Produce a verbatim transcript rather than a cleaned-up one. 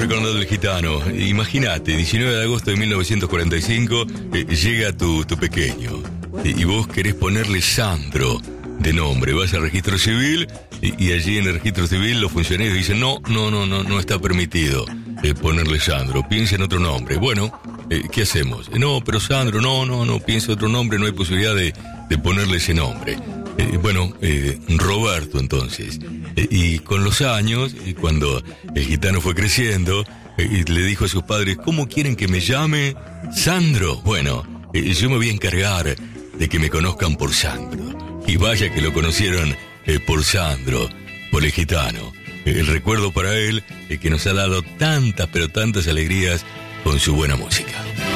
recordando el gitano. Imagínate, diecinueve de agosto de mil novecientos cuarenta y cinco, eh, llega tu, tu pequeño. Eh, y vos querés ponerle Sandro de nombre. Vas al registro civil y, y allí en el registro civil los funcionarios dicen, no, no, no, no, no está permitido eh, ponerle Sandro. Piensa en otro nombre. Bueno, eh, ¿qué hacemos? No, pero Sandro, no, no, no, piensa otro nombre, no hay posibilidad de, de ponerle ese nombre. Eh, bueno, eh, Roberto entonces. Eh, y con los años, y cuando el gitano fue creciendo, eh, y le dijo a sus padres, ¿cómo quieren que me llame? Sandro. Bueno, eh, yo me voy a encargar de que me conozcan por Sandro. Y vaya que lo conocieron eh, por Sandro, por el gitano. Eh, el recuerdo para él, eh, que nos ha dado tantas, pero tantas alegrías con su buena música.